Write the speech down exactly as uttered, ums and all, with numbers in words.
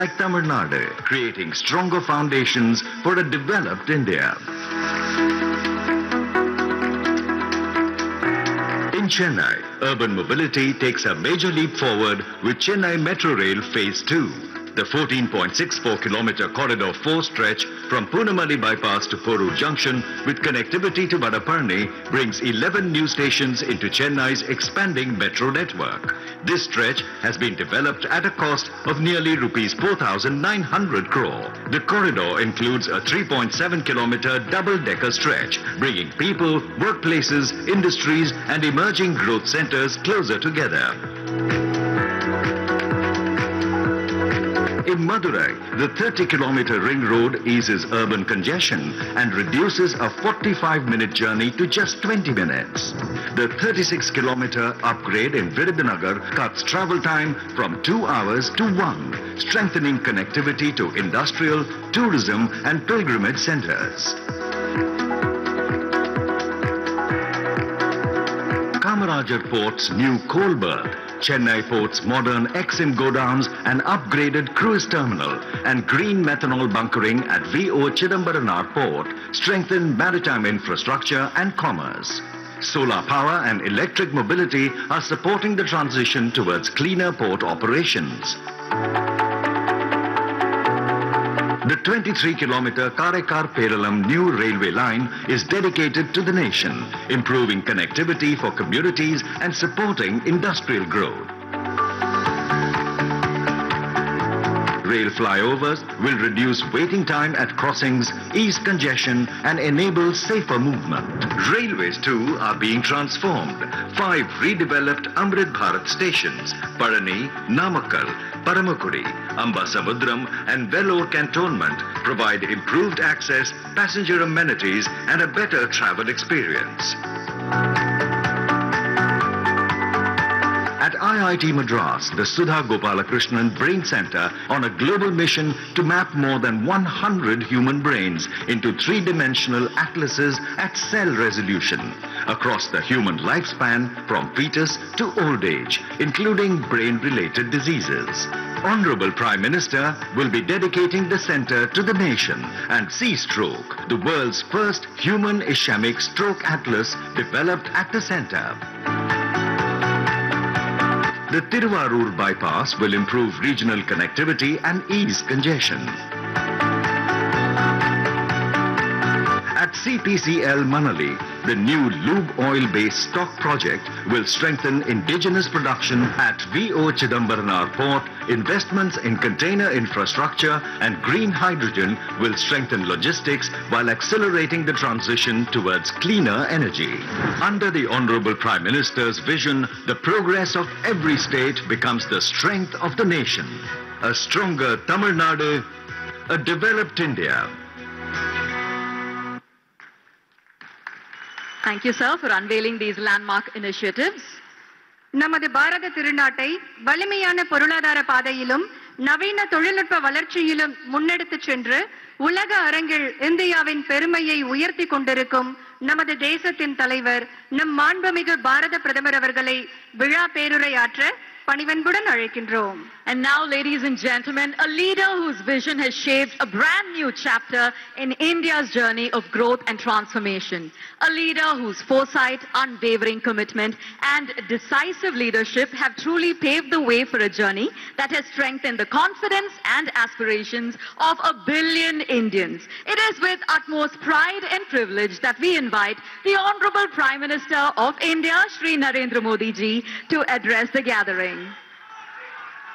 like Tamil Nadu, creating stronger foundations for a developed India. In Chennai, urban mobility takes a major leap forward with Chennai Metro Rail Phase two. The fourteen point six four kilometer Corridor four stretch from Poonamali Bypass to Porur Junction with connectivity to Vadaparni brings eleven new stations into Chennai's expanding metro network. This stretch has been developed at a cost of nearly rupees four thousand nine hundred crore. The corridor includes a three point seven kilometer double-decker stretch, bringing people, workplaces, industries and emerging growth centers closer together. In Madurai, the thirty kilometer ring road eases urban congestion and reduces a forty-five minute journey to just twenty minutes. The thirty-six kilometer upgrade in Virudhunagar cuts travel time from two hours to one, strengthening connectivity to industrial, tourism and pilgrimage centers. Kamarajar Port's new coal berth, Chennai Port's modern Exim godowns, an upgraded cruise terminal and green methanol bunkering at V O Chidambaram Port strengthen maritime infrastructure and commerce. Solar power and electric mobility are supporting the transition towards cleaner port operations. The twenty-three kilometer Karaikar-Peralam new railway line is dedicated to the nation, improving connectivity for communities and supporting industrial growth. Rail flyovers will reduce waiting time at crossings, ease congestion and enable safer movement. Railways too are being transformed. Five redeveloped Amrit Bharat stations, Parani, Namakkal, Paramakudi, Ambasamudram and Vellore cantonment provide improved access, passenger amenities and a better travel experience. At I I T Madras, the Sudha Gopalakrishnan Brain Center on a global mission to map more than one hundred human brains into three-dimensional atlases at cell resolution across the human lifespan from fetus to old age, including brain-related diseases. Honorable Prime Minister will be dedicating the center to the nation and C-Stroke, the world's first human ischemic stroke atlas developed at the center. The Tiruvarur bypass will improve regional connectivity and ease congestion. At C P C L Manali, the new lube oil-based stock project will strengthen indigenous production at V O Chidambaram Port. Investments in container infrastructure and green hydrogen will strengthen logistics while accelerating the transition towards cleaner energy. Under the Honorable Prime Minister's vision, the progress of every state becomes the strength of the nation. A stronger Tamil Nadu, a developed India. Thank you, sir, for unveiling these landmark initiatives. நமது பாரத திருநாட்டை வலிமையான பொருளாதார பாதையிலும் நவீன தொழில்நுட்ப வளர்ச்சியிலும் முன்னெடுத்துச் சென்று உலக அரங்கில் இந்தியாவின் பெருமையை உயர்த்தி கொண்டிருக்கும் நமது தேசத்தின் தலைவர் நம் மாண்புமிகு பாரத பிரதமர் அவர்களை விழா பேருரையாற்ற பணிவன்புடன் அழைக்கின்றோம். And now, ladies and gentlemen, a leader whose vision has shaped a brand new chapter in India's journey of growth and transformation. A leader whose foresight, unwavering commitment and decisive leadership have truly paved the way for a journey that has strengthened the confidence and aspirations of a billion Indians. It is with utmost pride and privilege that we invite the Honorable Prime Minister of India, Shri Narendra Modi ji, to address the gathering.